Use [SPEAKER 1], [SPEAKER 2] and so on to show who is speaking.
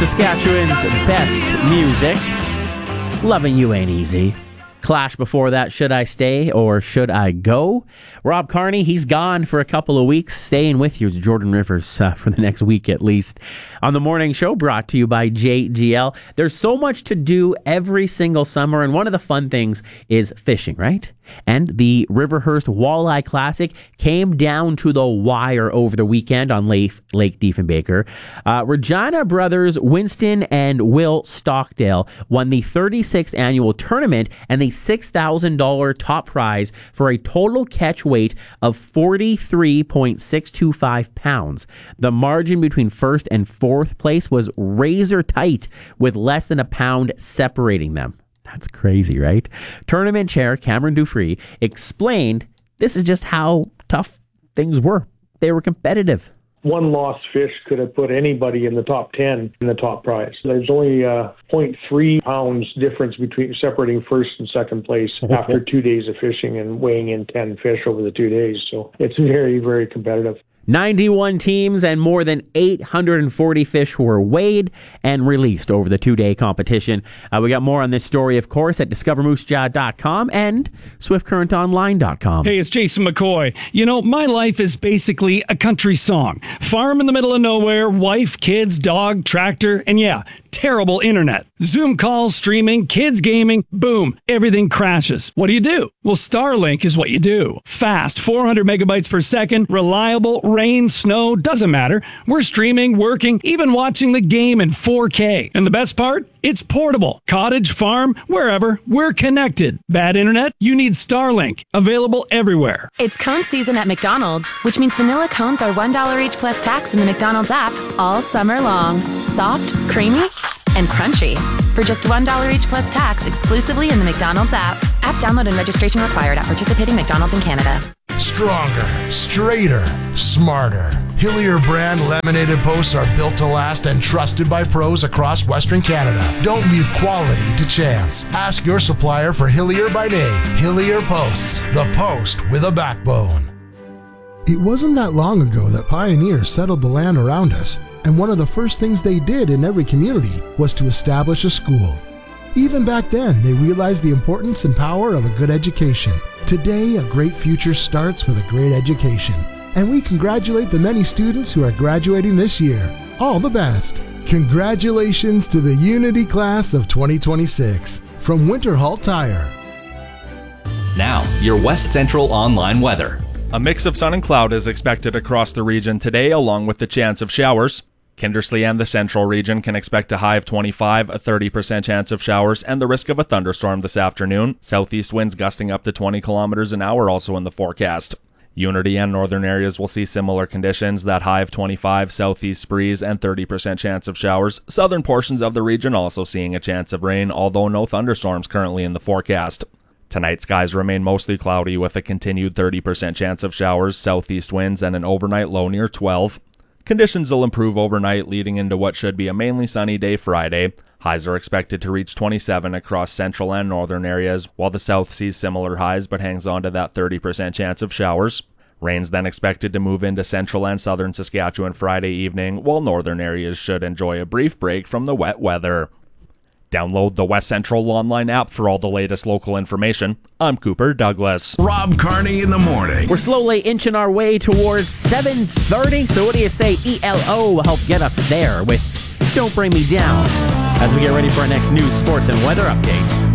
[SPEAKER 1] Saskatchewan's best music. Loving You Ain't Easy. Clash before that, Should I Stay or Should I Go? Rob Carney, he's gone for a couple of weeks. Staying with you, Jordan Rivers, for the next week at least. On the morning show, brought to you by JGL. There's so much to do every single summer, and one of the fun things is fishing, right? And the Riverhurst Walleye Classic came down to the wire over the weekend on Lake Diefenbaker. Regina brothers Winston and Will Stockdale won the 36th annual tournament and the $6,000 top prize for a total catch weight of 43.625 pounds. The margin between first and fourth place was razor tight, with less than a pound separating them. That's crazy, right? Tournament chair Cameron Dufresne explained this is just how tough things were. They were competitive.
[SPEAKER 2] One lost fish could have put anybody in the top 10 in the top prize. There's only 0.3 pounds difference between separating first and second place after 2 days of fishing and weighing in 10 fish over the 2 days. So it's very, very competitive.
[SPEAKER 1] 91 teams and more than 840 fish were weighed and released over the 2-day competition. We got more on this story, of course, at discovermoosejaw.com and swiftcurrentonline.com.
[SPEAKER 3] Hey, it's Jason McCoy. You know, my life is basically a country song. Farm in the middle of nowhere, wife, kids, dog, tractor, and yeah, terrible internet. Zoom calls, streaming, kids gaming, boom, everything crashes. What do? Well, Starlink is what you do. Fast, 400 megabytes per second, reliable, rain, snow, doesn't matter. We're streaming, working, even watching the game in 4K. And the best part? It's portable. Cottage, farm, wherever, we're connected. Bad internet? You need Starlink. Available everywhere.
[SPEAKER 4] It's cone season at McDonald's, which means vanilla cones are $1 each plus tax in the McDonald's app all summer long. Soft, creamy, and crunchy. For just $1 each plus tax exclusively in the McDonald's app. App download and registration required at participating McDonald's in Canada.
[SPEAKER 5] Stronger, straighter, smarter. Hillier brand laminated posts are built to last and trusted by pros across Western Canada. Don't leave quality to chance. Ask your supplier for Hillier by name. Hillier Posts, the post with a backbone.
[SPEAKER 6] It wasn't that long ago that pioneers settled the land around us, and one of the first things they did in every community was to establish a school. Even back then, they realized the importance and power of a good education. Today, a great future starts with a great education, and we congratulate the many students who are graduating this year. All the best. Congratulations to the Unity Class of 2026 from Winterhall Tire.
[SPEAKER 7] Now, your West Central online weather.
[SPEAKER 8] A mix of sun and cloud is expected across the region today, along with the chance of showers. Kindersley and the central region can expect a high of 25, a 30% chance of showers, and the risk of a thunderstorm this afternoon. Southeast winds gusting up to 20 kilometers an hour also in the forecast. Unity and northern areas will see similar conditions, that high of 25, southeast breeze, and 30% chance of showers. Southern portions of the region also seeing a chance of rain, although no thunderstorms currently in the forecast. Tonight, skies remain mostly cloudy with a continued 30% chance of showers, southeast winds, and an overnight low near 12. Conditions will improve overnight, leading into what should be a mainly sunny day Friday. Highs are expected to reach 27 across central and northern areas, while the south sees similar highs but hangs on to that 30% chance of showers. Rain's then expected to move into central and southern Saskatchewan Friday evening, while northern areas should enjoy a brief break from the wet weather. Download the West Central online app for all the latest local information. I'm Cooper Douglas.
[SPEAKER 9] Rob Carney in the morning.
[SPEAKER 1] We're slowly inching our way towards 7:30, so what do you say ELO will help get us there with Don't Bring Me Down as we get ready for our next news, sports, and weather update.